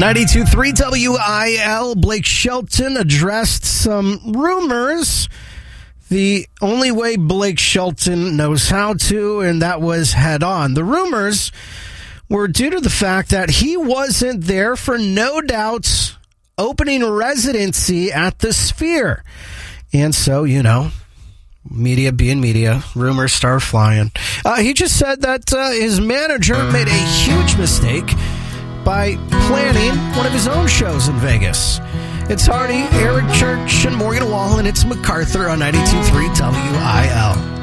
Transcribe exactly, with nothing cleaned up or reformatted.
ninety-two point three W I L, Blake Shelton addressed some rumors the only way Blake Shelton knows how to, and that was head on. The rumors were due to the fact that he wasn't there for No Doubt's opening residency at the Sphere. And so, you know, media being media, rumors start flying. Uh, he just said that uh, his manager made a huge mistake by planning one of his own shows in Vegas. It's Hardy, Eric Church, and Morgan Wallen. It's MacArthur on ninety-two point three W I L.